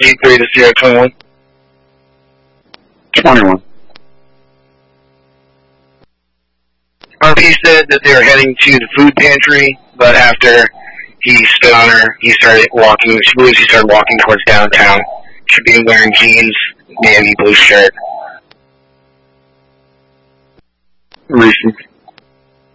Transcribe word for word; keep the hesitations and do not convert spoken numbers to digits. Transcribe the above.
G three to Sierra twenty-one. twenty-one. R P said that they were heading to the food pantry, but after he spit on her, he started walking, she believes he started walking towards downtown. Should be wearing jeans, navy blue shirt. Recent.